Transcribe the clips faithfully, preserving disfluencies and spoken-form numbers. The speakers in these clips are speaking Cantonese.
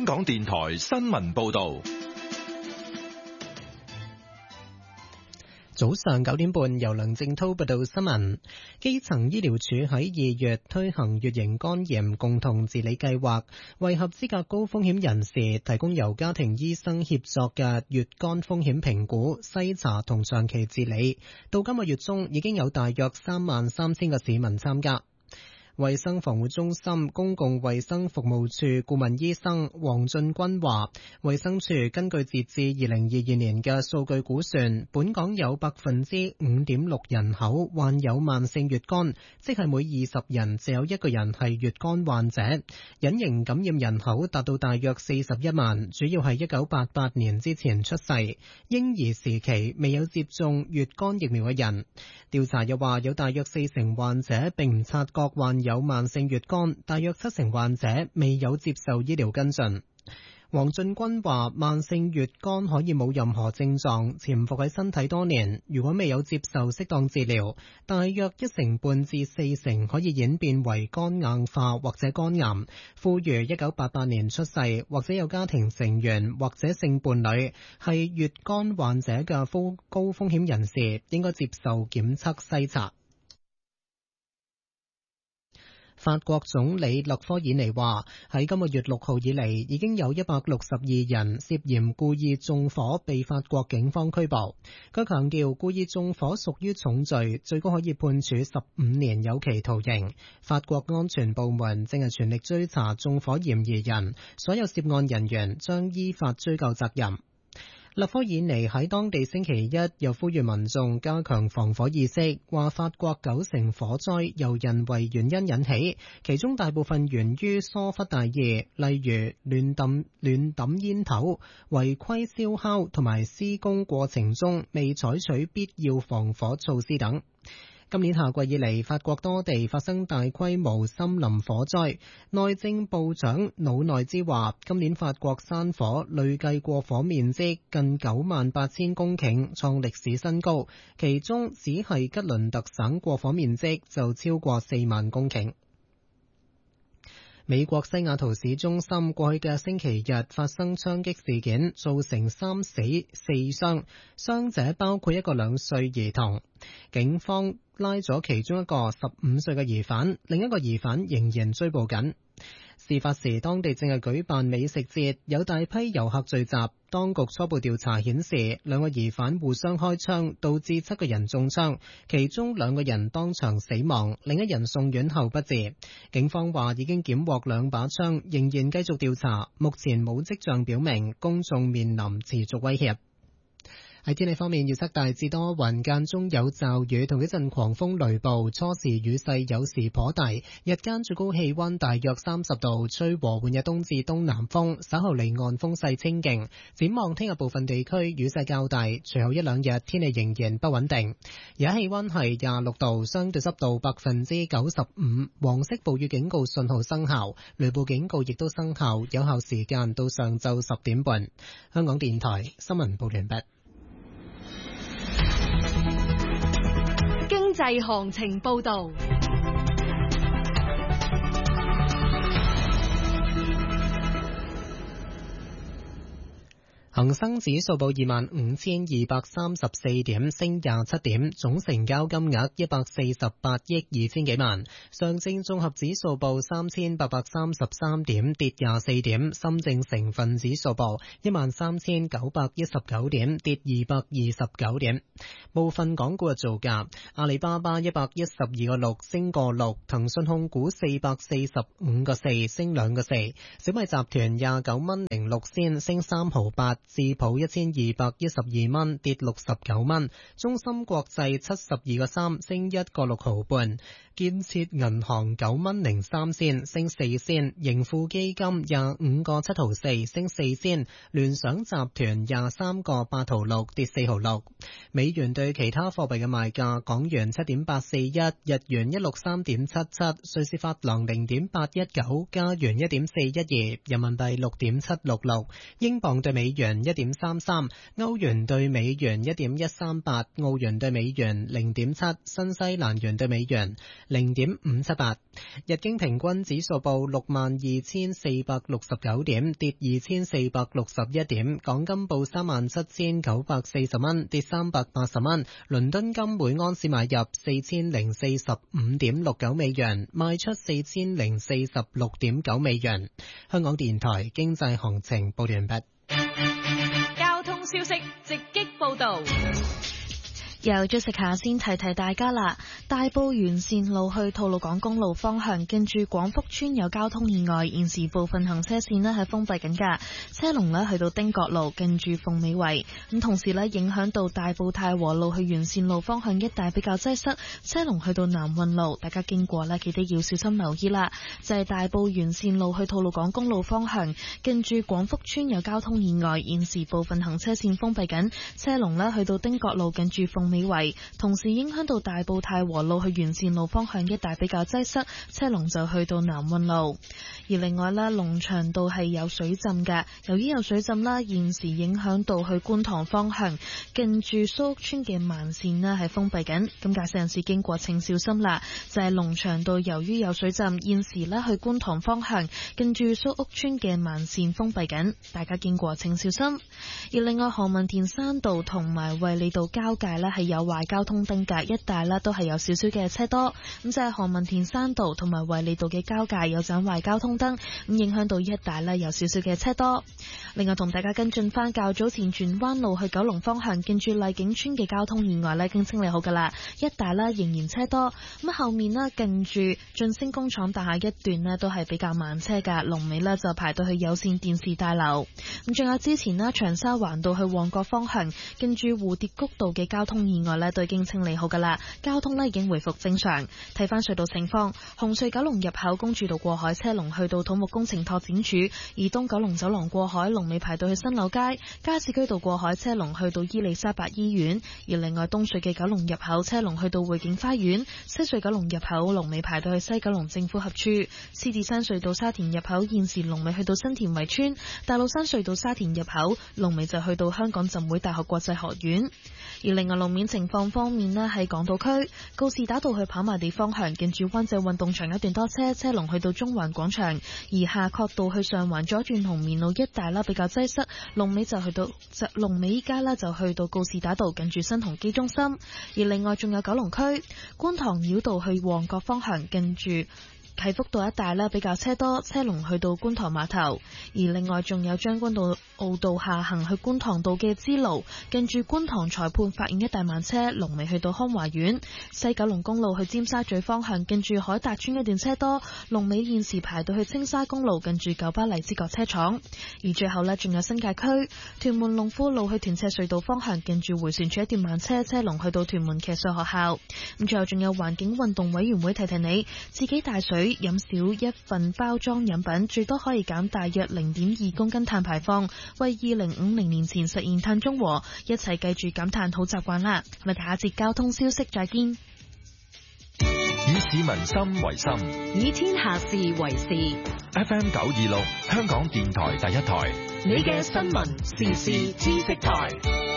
香港電台新聞報道。 早上九點半，由梁正濤報道新聞。基層醫療署喺二月推行乙型肝炎共同治理計劃，為合資格高風險人士提供由家庭醫生協作嘅乙肝風險評估、篩查同長期治理。到今個月中，已經有大約三萬三千個市民參加。衛生防護中心公共衛生服務處顧問醫生黃俊君話，衛生署根據截至二零二二年嘅數據估算，本港有百分之五點六人口患有慢性乙肝，即係每二十人就有一個人係乙肝患者。隱形感染人口達到大約四十一萬，主要係一九八八年之前出世、嬰兒時期未有接種乙肝疫苗嘅人。調查又話，有大約四成患者並唔察覺患有慢性乙肝，大約七成患者未有接受醫療跟進。黃俊君話，慢性乙肝可以冇任何症狀，潛伏喺身體多年，如果未有接受適當治療，大約一成半至四成可以演變為肝硬化或者肝癌。呼籲一九八八年出世或者有家庭成員或者性伴侶係乙肝患者嘅高高風險人士，應該接受檢測篩查。法國總理勒科爾尼話，喺今個月六號以嚟，已經有一百六十二人涉嫌故意縱火被法國警方拘捕。佢強調，故意縱火屬於重罪，最高可以判處十五年有期徒刑。法國安全部門正係全力追查縱火嫌疑人，所有涉案人員將依法追究責任。勒科爾尼喺當地星期一又呼籲民眾加強防火意識，話法國九成火災由人為原因引起，其中大部分源於疏忽大意，例如亂抌亂抌煙頭、違規燒烤同埋施工過程中未採取必要防火措施等。今年夏季以嚟，法國多地發生大規模森林火災。內政部長魯內茲話，今年法國山火累計過火面積近九萬八千公頃，創歷史新高，其中只係吉倫特省過火面積就超過四萬公頃。美國西雅圖市中心過去嘅星期日發生槍擊事件，造成三死四傷，傷者包括一個兩歲兒童。警方拉咗其中一個十五歲嘅疑犯，另一個疑犯仍然追捕緊。事發時，當地正係舉辦美食節，有大批遊客聚集。當局初步調查顯示，兩個疑犯互相開槍，導致七個人中槍，其中兩個人當場死亡，另一人送院後不治。警方話已經檢獲兩把槍，仍然繼續調查，目前冇跡象表明公眾面臨持續威脅。喺天氣方面，預測大致多雲，間中有驟雨同一陣狂風雷暴，初時雨勢有時頗大，日間最高氣溫大約三十度，吹和緩嘅東至東南風，稍後離岸風勢清勁。展望聽日部分地區雨勢較大，隨後一兩日天氣仍然不穩定。而家氣溫係廿六度，相對濕度百分之九十五，黃色暴雨警告信號生效，雷暴警告亦都生效，有效時間到上晝十點半。香港電台新聞報完畢。 經濟行情報道。 恒生指數報二萬五千二百三十四點，升廿七點，總成交金額一百四十八億二千幾萬。上證綜合指數報三千八百三十三點，跌廿四點。深證成分指數報一萬三千九百一十九點，跌二百二十九點。部分港股嘅造價：阿里巴巴一百一十二個六升個六，騰訊控股四百四十五個四升兩個四，小米集團廿九蚊零六仙升三毫八。智普一千二百一十二蚊跌六十九蚊，中芯國際七十二個三升一個六毫半，建設銀行九蚊零三仙升四仙，盈富基金廿五個七毫四升四仙，聯想集團廿三個八毫六跌四毫六。美元對其他貨幣嘅賣價：港元七點八四一，日元一六三點七七，瑞士法郎零點八一九，加元一點四一二，人民幣六點七六六，英鎊對美元元一點三三，歐元對美元一點一三八，澳元對美元零點七，新西蘭元對美元零點五七八。日經平均指數報六萬二千四百六十九點，跌二千四百六十一點。港金報三萬七千九百四十蚊，跌三百八十蚊。倫敦金每安士買入四千零四十五點六九美元，賣出四千零四十六點九美元。香港電台經濟行情報完畢。 交通消息直擊報道。 由早食下先提提大家啦，大埔完善路去吐露港公路方向，近住廣福村有交通意外，現時部分行車線呢係封閉緊㗎，車龍呢去到汀角路近住鳳美圍，咁同時呢影響到大埔太和路去完善路方向一帶比較擠塞，車龍去到南運路，大家經過呢記得要小心留意啦。就係、是、大埔完善路去吐露港公路方向，近住廣福村有交通意外，現時部分行車線封閉緊，車龍呢去到汀角路近住鳳美圍，同時影響到大埔太和路去完善路方向一帶比較擠塞，車龍就去到南運路。而另外咧，龍翔道係有水浸嘅，由於有水浸啦，現時影響到去觀塘方向，近住蘇屋村嘅慢線呢係封閉緊，咁駕駛人士經過請小心啦。就係龍翔道由於有水浸，現時呢去觀塘方向，近住蘇屋村嘅慢線封閉緊，大家經過請小心。而另外何文田山道同埋衛理道交界呢係有壞交通燈嘅，一帶呢都係有少少嘅車多，咁就係何文田山道同埋衛理道嘅交界有盞壞交通燈，咁影響到一帶呢有少少嘅車多。另外同大家跟進翻較早前荃灣路去九龍方向，近住麗景村嘅交通意外呢已經清理好噶啦，一帶呢仍然車多，咁後面呢近住晉升工廠大廈一段呢都係比較慢車噶，龍尾呢就排到去有線電視大樓。咁仲有之前呢長沙灣道去旺角方向，近住蝴蝶谷道嘅交通意外呢都已經清理好噶啦，交通呢已經回復正常。睇翻隧道情況，紅隧九龍入口公主道過海車龍去到土木工程拓展署，而東九龍走廊過海龍尾排到去新柳街，加士居道過海車龍去到伊利沙伯醫院。而另外東隧嘅九龍入口車龍去到匯景花園，西隧九龍入口龍尾排到去西九龍政府合署，獅子山隧道沙田入口現時龍尾去到新田圍村，大老山隧道沙田入口龍尾就去到香港浸會大學國際學院。而另外路面情況方面呢，喺港島區告士打道去跑馬地方向，近住灣仔運動場一段多車，車龍去到中環廣場；而夏慤道去上環左轉紅棉路一帶啦比較擠塞，龍尾就去到龍尾依家啦就去到告士打道近住新鴻基中心。而另外仲有九龍區觀塘繞道去旺角方向，近住啟福道一帶呢比較車多，車龍去到觀塘碼頭。而另外仲有將軍道澳道下行去觀塘道嘅支路，近住觀塘裁判法院一帶慢車，龍尾去到康華苑。西九龍公路去尖沙咀方向，近住海達村一段車多，龍尾現時排到去青沙公路近住九巴荔枝角車廠。而最後呢，仲有新界區屯門龍富路去屯赤隧道方向，近住迴旋處一段慢車，車龍去到屯門騎術學校。咁最後仲有環境運動委員會提提你，自己帶水飲少一份包裝飲品，最多可以減大約零點二公斤碳排放，為二零五零年前實現碳中和。一齊記住減碳好習慣啦！我哋下一節交通消息再見。 以市民心為心， 以天下事為事。 F M 九二六，香港電台第一台， 你嘅新聞時事知識台。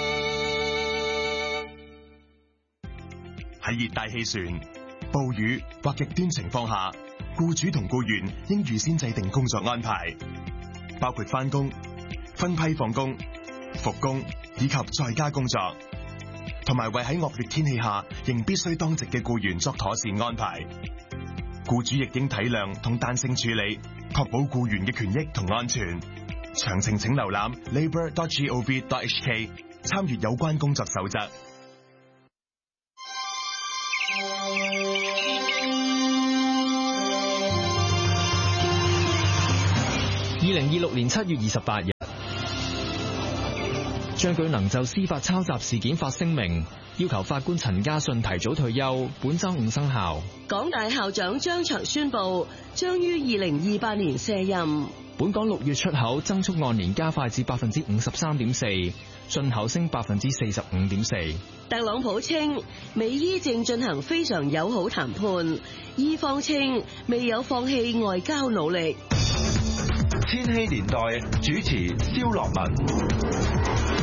喺熱帶氣旋、暴雨或極端情況下，僱主同僱員應預先制定工作安排，包括返工、分批放工、復工以及在家工作，同埋為喺惡劣天氣下仍必須當值嘅僱員作妥善安排。僱主亦應體諒同彈性處理，確保僱員嘅權益同安全。詳情請瀏覽 labour dot gov dot h k， 參閱有關工作守則。 二零二六年七月二十八日，張舉能就司法抄襲事件發聲明，要求法官陳家信提早退休，本周五生效。 港大校長張翔宣布，將於二零二八年卸任。 本港六月出口增速按年加快至百分之五十三點四，進口升百分之四十五點四。 特朗普稱，美伊正進行非常友好談判，伊方稱未有放棄外交努力。 千千禧年代主持蕭樂文。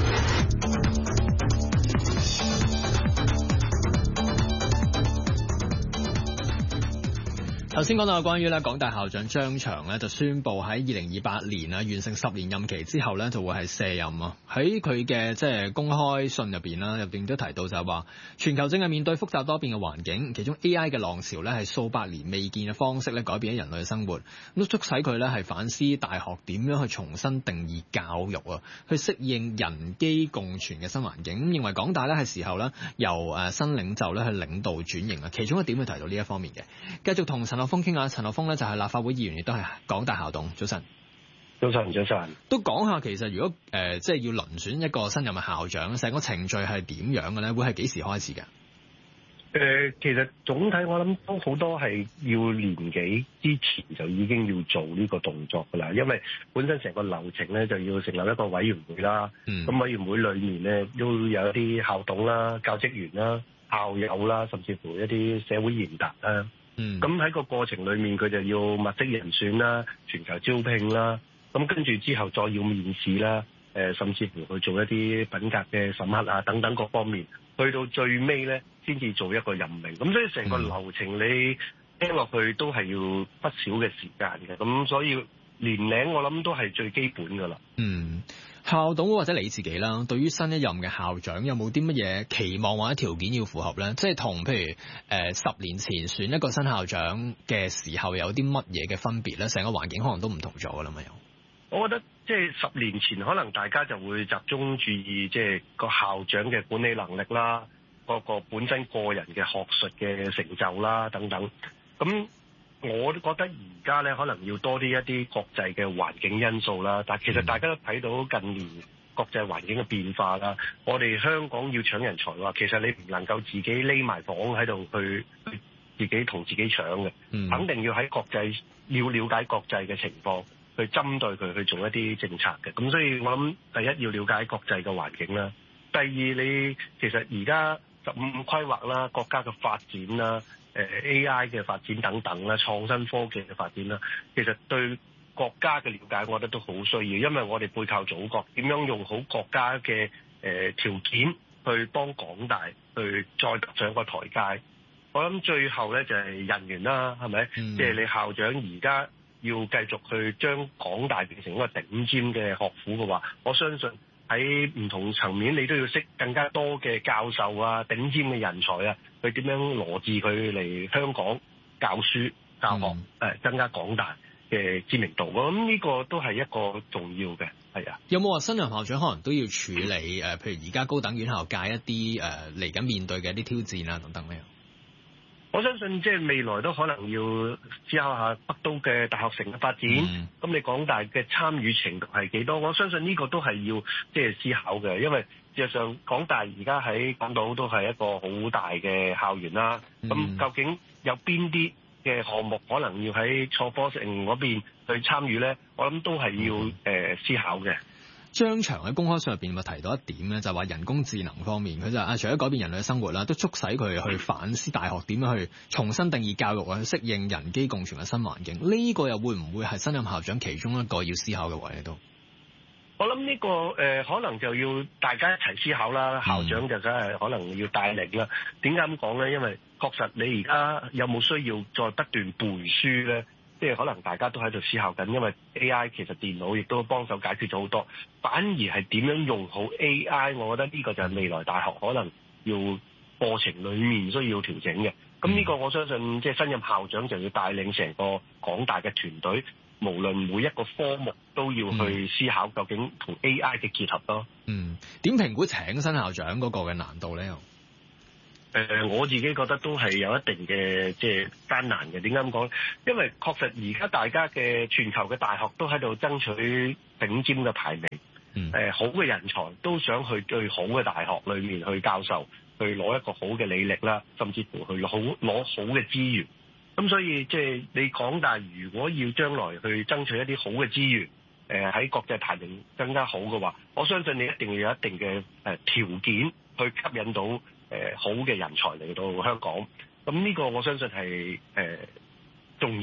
頭先講到關於咧港大校長張翔咧就宣布喺二零二八年啊完成十年任期之後咧就會係卸任啊。喺佢嘅即係公開信入邊啦，入邊都提到就係話全球正係面對複雜多變嘅環境，其中 A I 嘅浪潮咧係數百年未見嘅方式咧改變咗人類嘅生活，咁都促使佢咧係反思大學點樣去重新定義教育啊，去適應人機共存嘅新環境。咁認為港大咧係時候咧由誒新領袖咧去領導轉型啊。其中一點去提到呢一方面嘅，繼續同陳學鋒傾下。陳學鋒咧就係立法會議員，亦都係港大校董。早晨， 早晨，早晨。都講下其實如果誒、呃、即係要遴選一個新任嘅校長，成個程序係點樣嘅咧？會係幾時開始嘅？誒、 呃，其實總體我諗都好多係要年幾之前就已經要做呢個動作噶啦，因為本身成個流程咧就要成立一個委員會啦。咁、嗯、委員會裏面咧都有一啲校董啦、教職員啦、校友啦，甚至乎一啲社會賢達啦。嗯，咁喺個過程裏面，佢就要物色人選啦、全球招聘啦，咁跟住之後再要面試啦，誒，甚至乎去做一啲品格嘅審核啊，等等各方面，去到最尾咧，先至做一個任命。咁所以成個流程你聽落去都係要不少嘅時間嘅，咁所以年齡我諗都係最基本噶啦。嗯。校董或者你自己啦，對於新一任嘅校長有冇啲乜嘢期望或者條件要符合咧？即係同譬如誒、呃、十年前選一個新校長嘅時候有啲乜嘢嘅分別咧？成個環境可能都唔同咗噶啦嘛又。我覺得即係十年前可能大家就會集中注意即係個校長嘅管理能力啦，嗰個本身個人嘅學術嘅成就啦等等。咁我都覺得而家咧可能要多啲一啲國際嘅環境因素啦，但其實大家都睇到近年國際環境嘅變化啦。我哋香港要搶人才嘅話，其實你唔能夠自己匿埋房喺度去自己同自己搶嘅，嗯、肯定要喺國際要了解國際嘅情況，去針對佢去做一啲政策嘅。咁所以我諗第一要了解國際嘅環境啦，第二你其實而家十五五規劃啦，國家嘅發展啦。誒 A I 嘅發展等等啦，創新科技嘅發展啦，其實對國家嘅了解，我覺得都好需要，因為我哋背靠祖國，點樣用好國家嘅誒、呃、條件去幫港大去再上一個台階。我諗最後咧就係、是、人員啦，係咪？即係、嗯、你校長而家要繼續去將港大變成一個頂尖嘅學府嘅話，我相信喺唔同層面你都要識更加多嘅教授啊，頂尖嘅人才啊。佢點樣羅致佢嚟香港教書教學，誒、嗯、增加港大嘅知名度？我諗呢個都係一個重要嘅，係啊。有冇話新任校長可能都要處理誒？譬如而家高等院校界一啲誒嚟緊面對嘅一啲挑戰啊等等咧？我相信即係未來都可能要思考下北都嘅大學城嘅發展。咁、嗯、你港大嘅參與程度係幾多？我相信呢個都係要即係思考嘅，因為事實上港大而家喺港島都係一個好大嘅校園啦。咁、嗯、究竟有邊啲嘅項目可能要喺創科城嗰邊去參與咧？我諗都係要誒、呃、思考嘅。張翔喺公開信入邊咪提到一點咧，就係話人工智能方面，佢就啊除咗改變人類嘅生活啦，都促使佢去反思大學點樣去重新定義教育啊，去適應人機共存嘅新環境。呢、這個又會唔會係新任校長其中一個要思考嘅位咧？都我諗呢、這個誒、呃，可能就要大家一齊思考啦。校長就梗係可能要帶領啦。點解咁講咧？因為確實你而家有冇需要再不斷背書咧？即係可能大家都喺度思考緊，因為 A I 其實電腦亦都幫手解決咗好多，反而係點樣用好 A I， 我覺得呢個就係未來大學可能要課程裡面需要調整嘅。咁呢個我相信即係新任校長就要帶領成個港大嘅團隊，無論每一個科目都要去思考究竟同 A I 嘅結合咯。嗯，點評估請新校長嗰個嘅難度咧？誒、呃，我自己覺得都係有一定嘅即係艱難嘅。點解咁講？因為確實而家大家嘅全球嘅大學都喺度爭取頂尖嘅排名，誒、嗯呃、好嘅人才都想去最好嘅大學裏面去教授，去攞一個好嘅履歷啦，甚至乎去攞好攞好嘅資源。咁所以即係你港大如果要將來去爭取一啲好嘅資源，誒、呃、喺國際排名更加好嘅話，我相信你一定要有一定嘅誒、呃、條件去吸引到。誒、呃、好嘅人才嚟到香港，咁呢個我相信係誒、呃、重要嘅。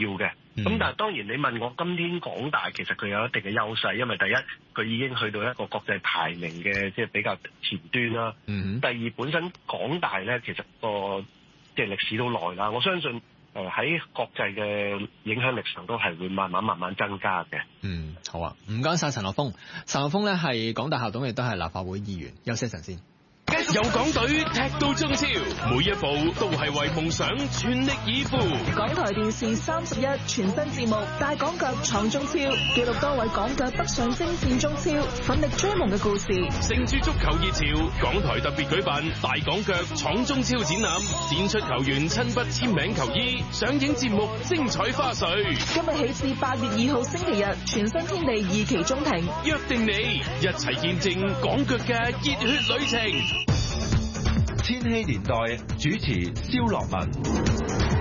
咁、嗯、但係當然你問我今天港大其實佢有一定嘅優勢，因為第一佢已經去到一個國際排名嘅即係比較前端啦。嗯、第二本身港大咧其實個即係歷史都耐啦，我相信誒喺國際嘅影響力上都係會慢慢慢慢增加嘅。 嗯，好啊，唔該晒陳學鋒。陳學鋒咧係港大校董，亦都係立法會議員。休息一陣先。 由港隊踢到中超，每一步都係為夢想全力以赴。 港台電視三十一全新節目《大港腳闖中超》，記錄多位港腳北上征戰中超，奮力追夢嘅故事。 乘住足球熱潮，港台特別舉辦《大港腳闖中超》展覽，展出球員親筆簽名球衣，上映節目精彩花絮。 今日起至八月二號星期日，全新天地二期中庭， 約定你一齊見證港腳嘅熱血旅程。 千禧年代主持蕭樂文。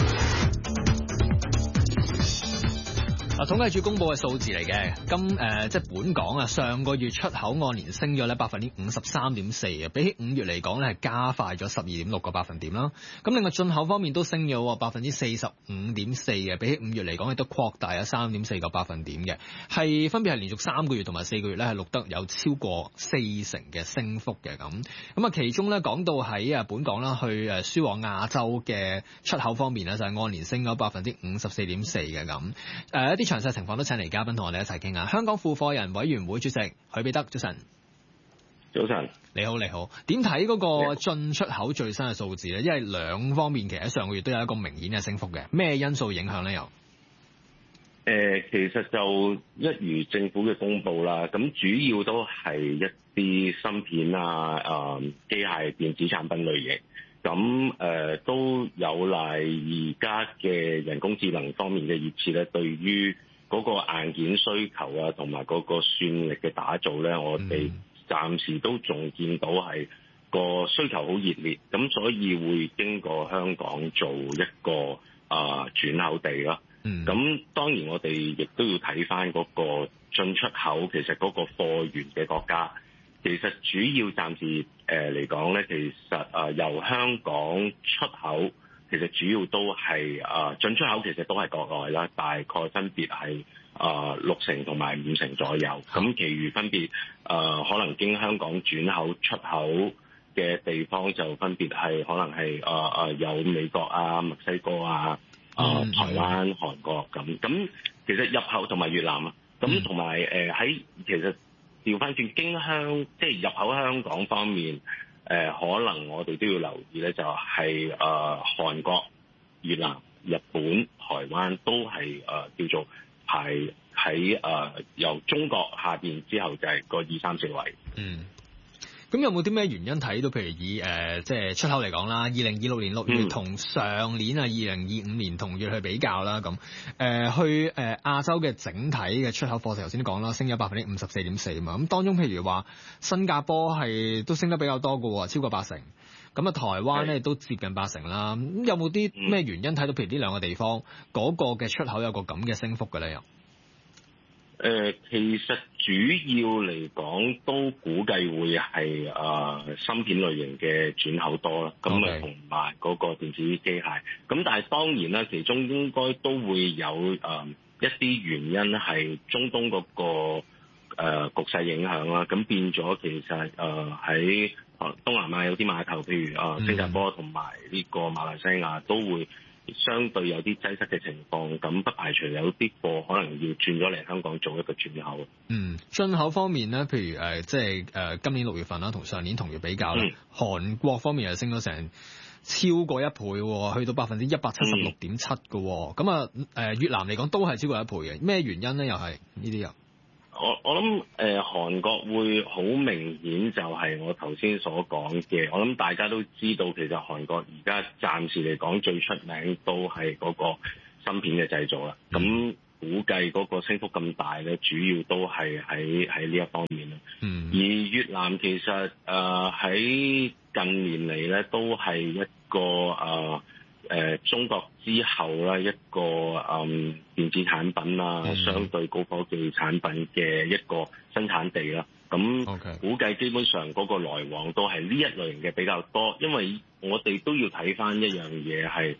啊，統計處公佈嘅數字嚟嘅，今誒、呃、即係本港啊，上個月出口按年升咗咧百分之五十三點四啊，比起五月嚟講咧係加快咗十二點六個百分點啦。咁另外進口方面都升咗百分之四十五點四嘅，比起五月嚟講亦都擴大咗三點四個百分點嘅，係分別係連續三個月同埋四個月咧係錄得有超過四成嘅升幅嘅咁。咁啊，其中咧講到喺啊本港啦去誒輸往亞洲嘅出口方面咧，就係、是、按年升咗百分之五十四點四嘅咁。誒一啲詳細情況都請嚟嘉賓同我哋一齊傾下。香港付貨人委員會主席許彼得，早晨。 早晨， 你好，你好。點睇嗰個進出口最新嘅數字咧？因為兩方面其實喺上個月都有一個明顯嘅升幅嘅，咩因素影響咧？又誒、 呃，其實就一如政府嘅公佈啦，咁主要都係一啲芯片啊、誒、呃、機械電子產品類型。咁誒、呃、都有賴而家嘅人工智能方面嘅熱切咧，對於嗰個硬件需求啊，同埋嗰個算力嘅打造咧，我哋暫時都仲見到係個需求好熱烈，咁所以會經過香港做一個啊、呃、轉口地咯。咁、嗯、當然我哋亦都要睇翻嗰個進出口，其實嗰個貨源嘅國家。其實主要暫時誒嚟講咧，其實啊、呃、由香港出口，其實主要都係啊進出口，其實都係國內啦，大概分別係啊、呃、六成同埋五成左右。咁，其餘分別啊、呃、可能經香港轉口出口嘅地方就分別係可能係啊啊有美國啊、墨西哥啊、啊、呃、台灣、韓國咁。咁其實入口同埋越南啊，咁同埋誒喺其實。調翻轉經香，即係入口香港方面，誒、呃、可能我哋都要留意咧，就係、是、誒、呃、韓國、越南、日本、台灣都係誒、呃、叫做排喺誒、呃、由中國下邊之後就係個二三四位。嗯。 咁有冇啲咩原因睇到？譬如以誒、呃、即係出口嚟講啦，二零二六年六月同上年啊二零二五年同月去比較啦，咁誒、呃、去誒、呃、亞洲嘅整體嘅出口貨，頭先都講啦，升咗百分之五十四點四啊嘛。咁當中譬如話新加坡係都升得比較多嘅，超過八成。咁啊台灣咧都接近八成啦。咁有冇啲咩原因睇到？譬如呢兩個地方嗰、那個嘅出口有個咁嘅升幅嘅咧？又？ 誒、呃，其實主要嚟講都估計會係誒、呃、芯片類型嘅轉口多啦，咁啊同埋嗰個電子機械。咁但係當然啦，其中應該都會有誒、呃、一啲原因係中東嗰、那個誒、呃、局勢影響啦。咁變咗其實誒喺誒東南亞有啲碼頭，譬如誒、呃、新加坡同埋呢個馬來西亞都會相對有啲擠塞嘅情況，咁不排除有啲貨可能要轉咗嚟香港做一個轉口。嗯， 進口方面咧，譬如誒、呃，即係誒、呃、今年六月份啦，同上年同月比較咧，韓、嗯、國方面又升咗成超過一倍，去到百分之一百七十六點七嘅。咁啊誒越南嚟講都係超過一倍嘅，咩原因咧？又係呢啲又？ 我我諗誒、呃、韓國會好明顯就係我頭先所講嘅，我諗大家都知道，其實韓國而家暫時嚟講最出名都係嗰個芯片嘅製造啦。咁、嗯、估計嗰個升幅咁大咧，主要都係喺喺呢一方面啦。嗯。而越南其實誒喺、呃、近年嚟咧都係一個誒。呃誒、呃、中國之後咧一個誒、嗯、電子產品啊、嗯，相對高科技產品嘅一個生產地啦。咁、okay. 估計基本上嗰個來往都係呢一類型嘅比較多，因為我哋都要睇翻一樣嘢係，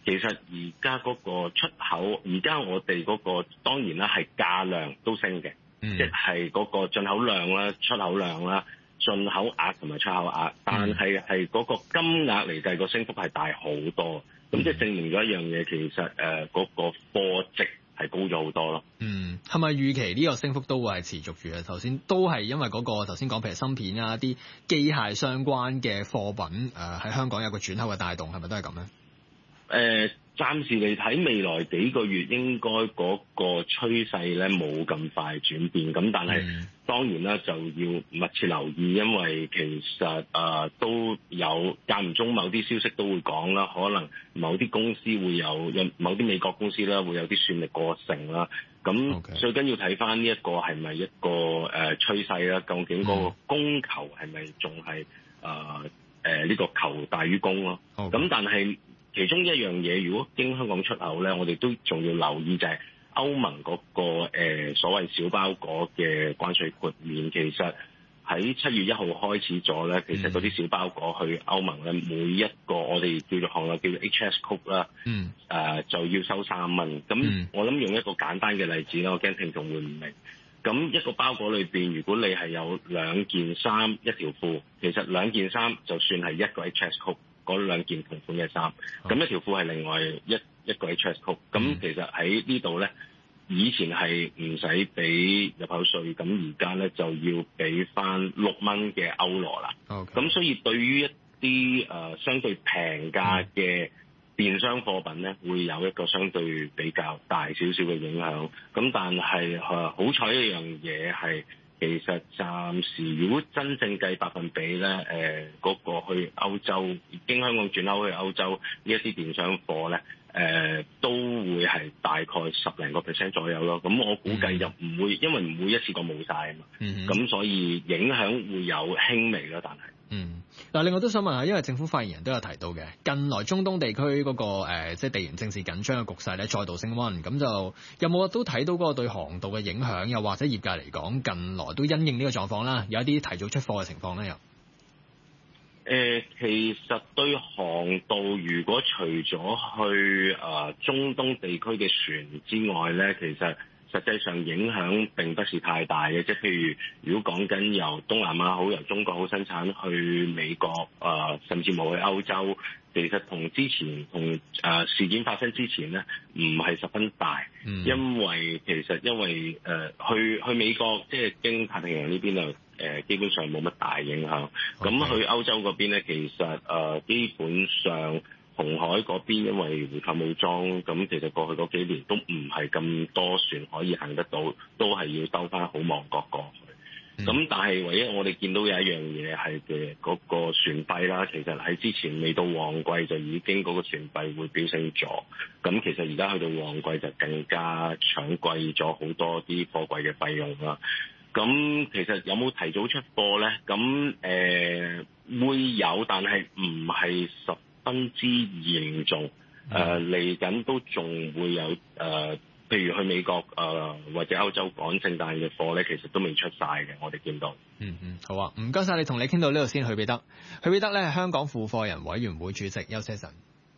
其實而家嗰個出口，而家我哋嗰個當然啦係價量都升嘅，嗯、即係嗰個進口量啦、出口量啦、進口額同埋出口額，但係係嗰個金額嚟計個升幅係大好多，咁即係證明咗一樣嘢，其實誒嗰、呃嗰個貨值係高咗好多咯。 嗯，係咪預期呢個升幅都會係持續住啊？頭先都係因為嗰、嗰個頭先講譬如芯片啊、啲機械相關嘅貨品誒喺、呃、香港有個轉口嘅帶動，係咪都係咁咧？誒、 呃，暫時嚟睇未來幾個月應該嗰個趨勢咧冇咁快轉變，咁但係、嗯、當然啦就要密切留意，因為其實誒、呃、都有間唔中某啲消息都會講啦，可能某啲公司會有，有某啲美國公司啦會有啲算力過剩啦，咁最緊要睇翻呢一個係咪一個誒、呃、趨勢啦，究竟嗰個供求係咪仲係誒誒呢個求大於供咯？咁、okay. 但係其中一樣嘢，如果經香港出口咧，我哋都仲要留意就係歐盟嗰、那個、呃、所謂小包裹嘅關稅豁免。其實喺七月一號開始咗咧，其實嗰啲小包裹去歐盟咧，每一個我哋叫做行內叫做 H S code 啦，嗯，誒就要收三蚊。咁我諗用一個簡單嘅例子啦，我驚聽眾會唔明。咁一個包裹裏邊，如果你係有兩件衫一條褲，其實兩件衫就算係一個 H S code。嗰兩件同款嘅衫，咁一條褲係另外一一個 H S code。咁其實喺呢度咧，以前係唔使俾入口稅，咁而家咧就要俾翻六蚊嘅歐羅啦。咁、okay. 所以對於一啲誒、呃、相對平價嘅電商貨品咧，會有一個相對比較大少少嘅影響。咁但係誒好彩一樣嘢係。其實暫時如果真正計百分比咧，誒、呃、嗰、那個去歐洲經香港轉口去歐洲呢一啲電商貨咧，誒、呃、都會係大概十零個 percent 左右咯。咁我估計就唔會，因為唔會一次過冇晒啊嘛。咁、嗯、所以影響會有輕微咯，但係。嗯， 嗱，另外都想問下，因為政府發言人都有提到嘅，近來中東地區嗰、那個誒、呃，即係地緣政治緊張嘅局勢咧，再度升溫，咁就有冇都睇到嗰個對航道嘅影響？又或者業界嚟講，近來都因應呢個狀況啦，有一啲提早出貨嘅情況咧，又誒、 呃，其實對航道，如果除咗去誒、呃、中東地區嘅船之外咧，其實實際上影響並不是太大嘅，即係譬如如果講緊由東南亞好、由中國好生產去美國，誒、呃、甚至冇去歐洲，其實同之前同誒、呃、事件發生之前咧，唔係十分大，嗯、因為其實因為誒、呃、去去美國即係經太平洋呢邊啊，誒、呃、基本上冇乜大影響。咁、okay. 去歐洲嗰邊咧，其實誒、呃、基本上。紅海嗰邊因為回購武裝，咁其實過去嗰幾年都唔係咁多船可以行得到，都係要兜翻好望角過去。咁、嗯、但係唯一我哋見到有一樣嘢係嘅嗰個船費啦，其實喺之前未到旺季就已經嗰個船費會飆升咗。咁其實而家去到旺季就更加搶貴咗好多啲貨櫃嘅費用啦。咁其實有冇提早出貨咧？咁誒、呃、會有，但係唔係十分之嚴重，誒嚟緊都仲會有誒、呃，譬如去美國誒、呃、或者歐洲趕聖誕嘅貨咧，其實都未出晒嘅，我哋見到。 嗯嗯，好啊，唔該晒你，同你傾到呢度先。許彼得，許彼得咧係香港付貨人委員會主席，休息陣。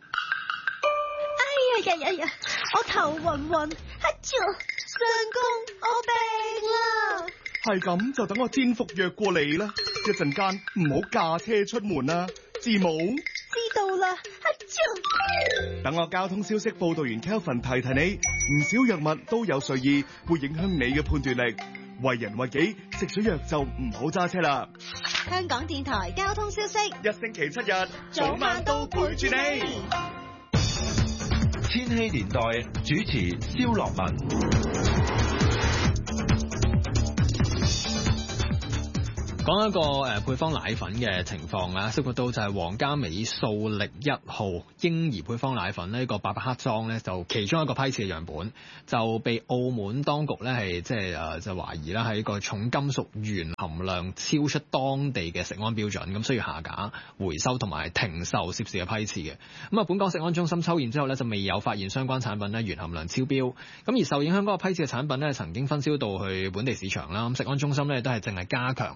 哎呀呀呀呀，我頭暈暈，黑住，相公，我病啦。 係咁就等我煎服藥過嚟啦，一陣間唔好駕車出門啦，知冇？ 知道啦， 等我交通消息報道員 Kelvin 提提你，唔少藥物都有睡意，會影響你嘅判斷力。為人為己，食咗藥就唔好揸車啦。 香港電台交通消息， 一星期七日，早晚都陪住你。 千禧年代主持蕭樂文。 講一個誒、呃、配方奶粉嘅情況啊，涉及到就係皇家美素力一號嬰兒配方奶粉呢、呢個八百克裝咧，就其中一個批次嘅樣本就被澳門當局咧係即係誒就懷疑啦係一個重金屬鉛含量超出當地嘅食安標準，咁需要下架回收同埋停售涉事嘅批次嘅。咁啊，本港食安中心抽驗之後咧就未有發現相關產品咧鉛含量超標，咁而受影響嗰個批次嘅產品咧曾經分銷到去本地市場啦。咁食安中心咧都係淨係加強喺市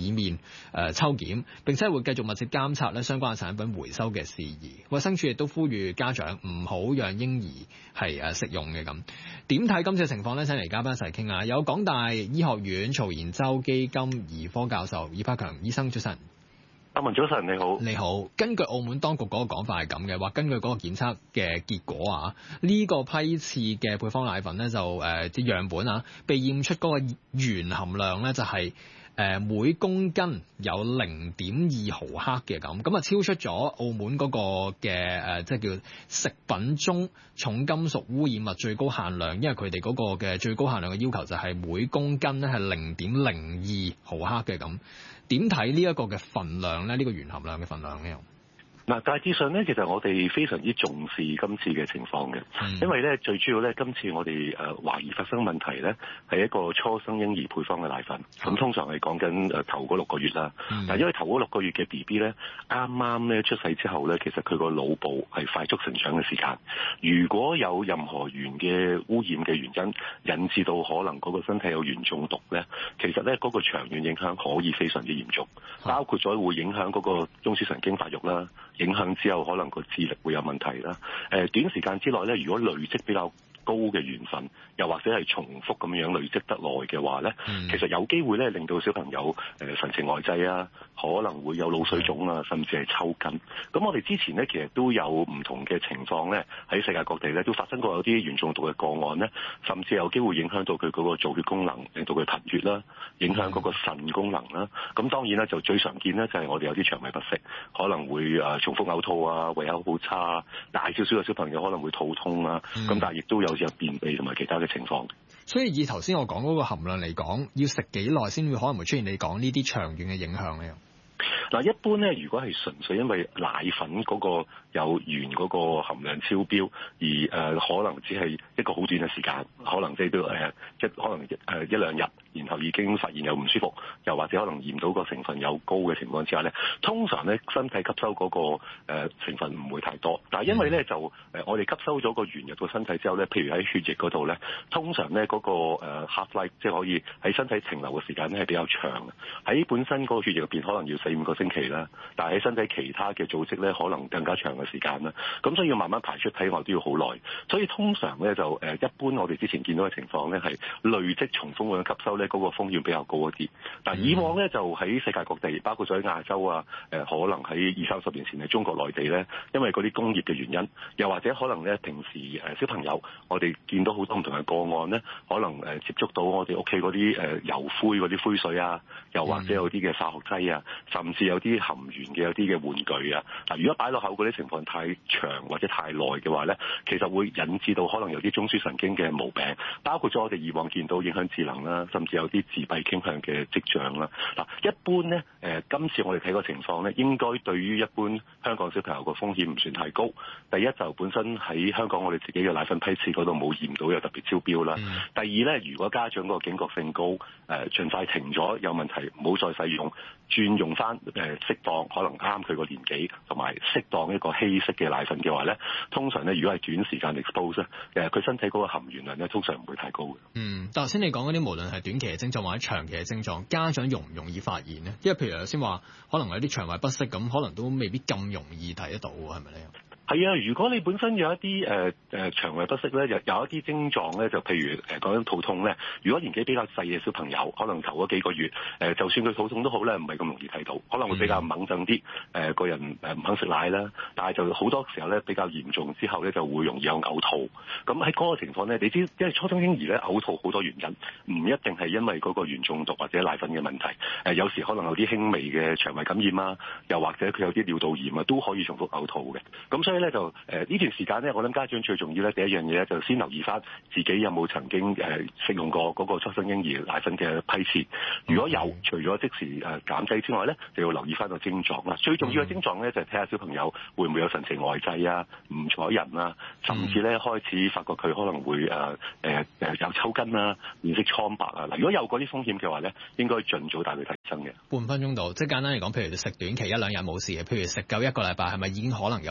面誒、呃、抽檢，並且會繼續密切監察咧相關嘅產品回收嘅事宜。衛生署亦都呼籲家長唔好讓嬰兒係誒食用嘅咁。點睇今次嘅情況呢？請嚟嘉賓一齊傾下。有港大醫學院曹延洲基金兒科教授葉柏強醫生，早晨。 阿文早晨，你好。 你好。根據澳門當局嗰個講法係咁嘅，話根據嗰個檢測嘅結果啊，呢、這個批次嘅配方奶粉咧就誒啲、呃、樣本啊，被驗出嗰個鉛含量咧就係、是、誒、呃、每公斤有零點二毫克嘅咁，咁啊超出咗澳門嗰個嘅誒、呃、即係叫食品中重金屬污染物最高限量，因為佢哋嗰個嘅最高限量嘅要求就係每公斤咧係零點零二毫克嘅咁。點睇呢一個嘅份量咧？呢、這個鉛含量嘅份量咧？ 嗱，大致上咧，其實我哋非常之重視今次嘅情況嘅，嗯、因為咧最主要咧，今次我哋誒懷疑發生問題咧，係一個初生嬰兒配方嘅奶粉。咁、嗯、通常係講緊誒頭嗰六個月啦。嗯、但因為頭嗰六個月嘅 B B 咧，啱啱咧出世之後咧，其實佢個腦部係快速成長嘅時間。如果有任何鉛嘅污染嘅原因，引致到可能嗰個身體有鉛中毒咧，其實咧嗰、那個長遠影響可以非常之嚴重，包括咗會影響嗰個中樞神經發育啦。影響之後可能個智力會有問題啦。誒，短時間之內咧，如果累積比較高嘅鹽分，又或者係重複咁樣累積得耐嘅話咧，嗯、其實有機會咧令到小朋友誒神情呆滯啊，可能會有腦水腫啊，甚至係抽筋。咁我哋之前咧其實都有唔同嘅情況咧，喺世界各地咧都發生過有啲鉛中毒嘅個案咧，甚至有機會影響到佢嗰個造血功能，令到佢貧血啦，影響嗰個腎功能啦。咁當然啦，就最常見咧就係我哋有啲腸胃不適，可能會誒重複嘔吐啊，胃口好差，大少少嘅小朋友可能會肚痛啊，咁、嗯、但係亦都有。好似有便秘同埋其他嘅情況， 所以以頭先我講嗰個含量嚟講，要食幾耐先會可能會出現你講呢啲長遠嘅影響咧？ 嗱，一般咧，如果係純粹因為奶粉嗰個有鉛嗰個含量超標，而誒、呃、可能只係一個好短嘅時間，可能即係都誒即可能誒、呃、一兩日，然後已經發現有唔舒服，又或者可能驗到個成分有高嘅情況之下咧，通常咧身體吸收嗰、那個、呃、成分唔會太多。但係因為咧就誒、呃、我哋吸收咗個鉛入到身體之後咧，譬如喺血液嗰度咧，通常咧嗰、那個、呃、half life 即係可以喺身體停留嘅時間咧係比較長嘅。喺本身嗰個血液入邊可能要四五個星期啦，但係喺身體其他嘅組織咧可能更加長嘅時間啦。咁所以要慢慢排出體外都要好耐。所以通常咧就誒、呃、一般我哋之前見到嘅情況咧係累積重複咁樣吸收咧嗰、那個風險比較高一啲。但以往咧就喺世界各地，包括咗喺亞洲啊，誒、呃、可能喺二三十年前喺中國內地咧，因為嗰啲工業嘅原因，又或者可能咧平時誒、呃、小朋友，我哋見到好多唔同嘅個案咧，可能誒、呃、接觸到我哋屋企嗰啲誒油灰嗰啲灰水啊，又或者有啲嘅化學劑啊，甚至有啲含鉛嘅有啲嘅玩具啊。嗱，如果擺落口嗰啲情況太長或者太耐嘅話咧，其實會引致到可能有啲中樞神經嘅毛病，包括咗我哋以往見到影響智能啦，甚至有啲自閉傾向嘅跡象啦。嗱，一般咧誒、呃，今次我哋睇個情況咧，應該對於一般香港小朋友個風險唔算太高。第一就本身喺香港我哋自己嘅奶粉批次嗰度冇驗到有特別超標啦。嗯、第二咧，如果家長個警覺性高，誒、呃、盡快停咗有問題，唔好再使用，轉用翻誒適當可能啱佢個年紀同埋適當一個稀釋嘅奶粉嘅話咧，通常咧如果係短時間 expose 咧，誒佢身體嗰個含鉛量咧通常唔會太高嘅。 嗯，但頭先你講嗰啲無論係短期嘅症狀或者長期嘅症狀，家長容唔容易發現呢？因為譬如頭先話，可能有啲腸胃不適咁，可能都未必咁容易睇得到喎，係咪咧？ 係啊，如果你本身有一啲誒誒腸胃不適咧，有有一啲症狀咧，就譬如誒講緊肚痛咧，如果年紀比較細嘅小朋友，可能頭嗰幾個月，誒、呃、就算佢肚痛都好咧，唔係咁容易睇到，可能會比較猛震啲，誒、呃、個人誒唔肯食奶啦，但係就好多時候咧比較嚴重之後咧就會容易有嘔吐。咁喺嗰個情況咧，你知因為初生嬰兒咧嘔吐好多原因，唔一定係因為嗰個鉛中毒或者奶粉嘅問題，誒、呃、有時可能有啲輕微嘅腸胃感染啊，又或者佢有啲尿道炎啊，都可以重複嘔吐嘅。咁所以咧就誒呢、呃、段時間咧，我諗家長最重要咧，第一樣嘢咧就先留意翻自己有冇曾經誒、呃、食用過嗰個初生嬰兒奶粉嘅批次。如果有，除咗即時誒、呃、減劑之外咧，就要留意翻個症狀啦。最重要嘅症狀咧就係睇下小朋友會唔會有神情呆滯啊、唔睬人啊，甚至咧開始發覺佢可能會誒誒誒有抽筋啊、面色蒼白啊。嗱，如果有嗰啲風險嘅話咧，應該盡早帶佢睇醫生嘅。 半分鐘度，即係簡單嚟講，譬如食短期一兩日冇事嘅，譬如食夠一個禮拜，係咪已經可能有一啲長遠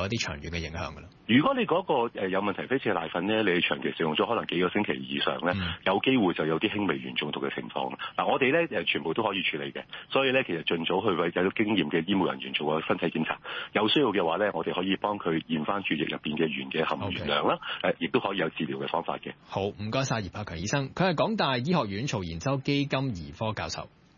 嘅影響㗎啦。 如果你嗰個有問題非刺奶粉咧，你長期食用咗可能幾個星期以上咧，嗯、有機會就有啲輕微鉛中毒嘅情況。嗱，我哋咧誒全部都可以處理嘅，所以咧其實盡早去為有經驗嘅醫務人員做個身體檢查，有需要嘅話咧，我哋可以幫佢驗翻血液入邊嘅鉛嘅含鉛量啦，誒亦都可以有治療嘅方法嘅。 好，唔該晒葉柏強醫生，佢係港大醫學院曹延洲基金兒科教授。